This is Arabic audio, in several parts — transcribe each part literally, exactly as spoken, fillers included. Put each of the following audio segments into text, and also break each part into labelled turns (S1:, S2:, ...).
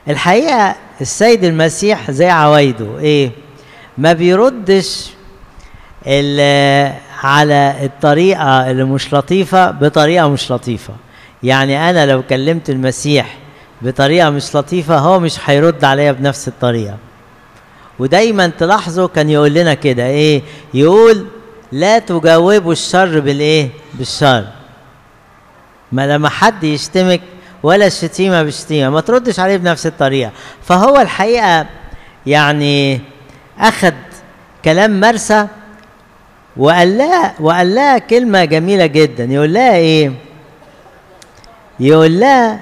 S1: الحقيقة السيد المسيح زي عوايده ايه؟ ما بيردش على الطريقة اللي مش لطيفة بطريقة مش لطيفة. يعني أنا لو كلمت المسيح بطريقة مش لطيفة هو مش هيرد عليا بنفس الطريقة. ودايما تلاحظوا كان يقول لنا كده ايه؟ يقول لا تجاوبوا الشر بالايه؟ بالشر. ما لما حد يشتمك ولا الشتيمة بشتيمة ما تردش عليه بنفس الطريقة. فهو الحقيقة يعني أخذ كلام مرسى وقال لها وقال لها كلمة جميلة جدا. يقول لها ايه؟ يقول لها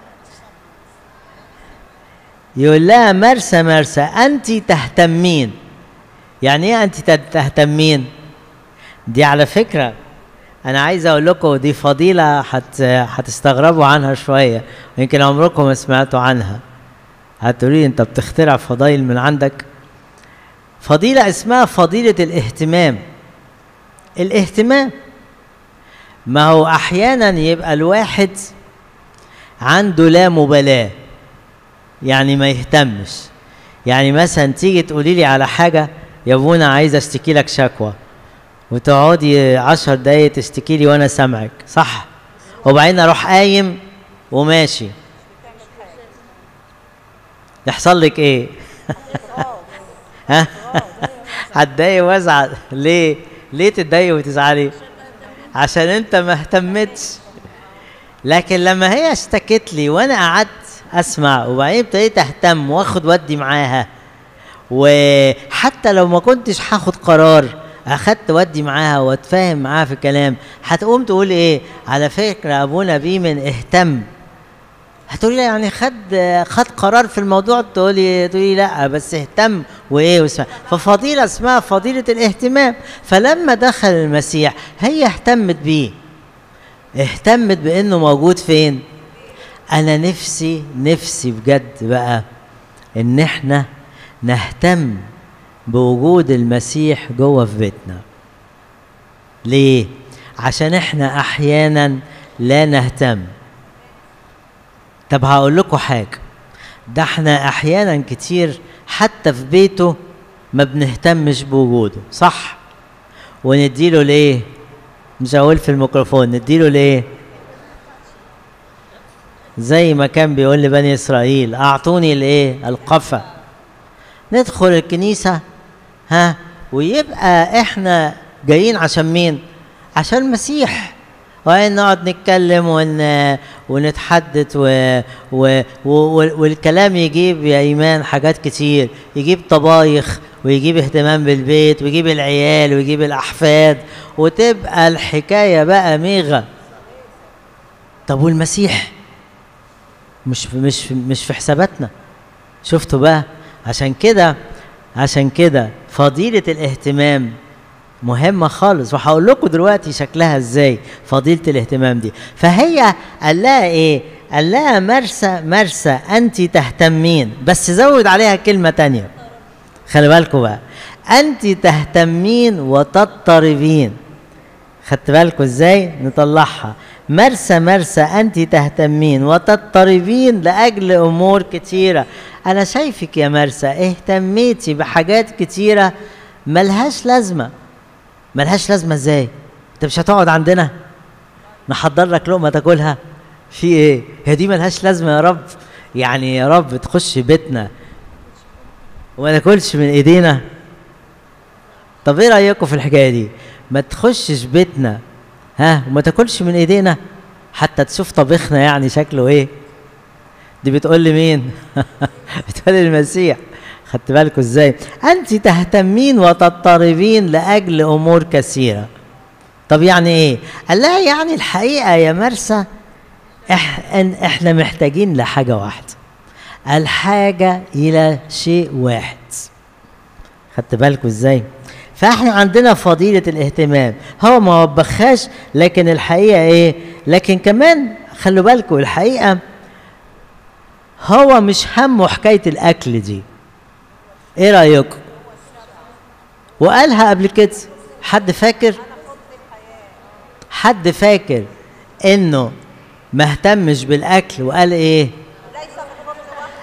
S1: يقول لها مرسى مرسى أنت تهتمين. يعني ايه أنت تهتمين؟ دي على فكرة أنا عايز أقول لكم دي فضيلة حت هتستغربوا عنها شوية، يمكن عمركم ما سمعتوا عنها. هتقولي لي أنت بتخترع فضايل من عندك. فضيلة اسمها فضيلة الاهتمام. الاهتمام ما هو أحيانا يبقى الواحد عنده لا مبالاة، يعني ما يهتمش. يعني مثلا تيجي تقولي لي على حاجة يا ابونا عايز اشتكي لك شكوى، وتقعدي عشر دقايق تشتكي لي وانا سامعك، صح؟ وبعدين اروح قايم وماشي، يحصل لك ايه؟ ها؟ هتضايق وازعل. ليه؟ ليه تتضايق وتزعلي؟ عشان انت ما اهتمتش. لكن لما هي اشتكت لي وانا قعدت اسمع وبعدين ابتديت اهتم واخد ودي معاها، وحتى لو ما كنتش هاخد قرار اخدت ودي معاها واتفاهم معاها في الكلام، هتقوم تقول ايه؟ على فكره ابونا بيمن اهتم. هتقولي يعني خد خد قرار في الموضوع؟ تقولي تقولي لا بس اهتم وايه واسمع. ففضيله اسمها فضيله الاهتمام. فلما دخل المسيح هي اهتمت بيه، اهتمت بانه موجود فين. انا نفسي نفسي بجد بقى ان احنا نهتم بوجود المسيح جوه في بيتنا. ليه؟ عشان احنا احيانا لا نهتم. طب هقول لكم حاجه، ده احنا احيانا كتير حتى في بيته ما بنهتمش بوجوده، صح؟ ونديله ليه؟ مش هقول في الميكروفون، نديله ليه؟ زي ما كان بيقول لبني اسرائيل اعطوني الايه؟ القفا. ندخل الكنيسه ها ويبقى احنا جايين عشان مين؟ عشان المسيح. وبعدين نقعد نتكلم ون... ونتحدث و... و... و... والكلام يجيب يا ايمان حاجات كتير، يجيب طبايخ ويجيب اهتمام بالبيت ويجيب العيال ويجيب الاحفاد، وتبقى الحكايه بقى ميغه. طب والمسيح مش مش مش في حساباتنا. شفتوا بقى؟ عشان كده عشان كده فضيلة الاهتمام مهمة خالص، وهقول لكم دلوقتي شكلها ازاي فضيلة الاهتمام دي. فهي قال لها ايه؟ قال لها مرسى مرسى انت تهتمين، بس زود عليها كلمة تانية. خلي بالكم بقى، انت تهتمين وتضطربين. خدت بالكم ازاي نطلعها؟ مرسى مرسى أنت تهتمين وتضطربين لأجل أمور كتيرة. أنا شايفك يا مرسى اهتميتي بحاجات كتيرة ملهاش لازمة. ملهاش لازمة ازاي؟ أنت مش هتقعد عندنا نحضر لك لقمة تاكلها؟ في إيه؟ هي دي ملهاش لازمة يا رب؟ يعني يا رب تخش بيتنا وما ناكلش من إيدينا؟ طب إيه رأيكم في الحكاية دي؟ ما تخشش بيتنا ها وما تاكلش من ايدينا حتى تشوف طبخنا يعني شكله ايه. دي بتقول لي مين؟ بتقول المسيح. خدت بالكم ازاي؟ انت تهتمين وتضطربين لاجل امور كثيره. طب يعني ايه؟ قال لها يعني الحقيقه يا مرسى احنا محتاجين لحاجه واحده، الحاجه الى شيء واحد. خدت بالكم ازاي؟ فاحنا عندنا فضيلة الاهتمام. هو ما وبخاش، لكن الحقيقة ايه؟ لكن كمان خلوا بالكم الحقيقة هو مش همه حكاية الأكل دي. ايه رأيكم؟ وقالها قبل كده. حد فاكر؟ حد فاكر انه ما اهتمش بالأكل وقال ايه؟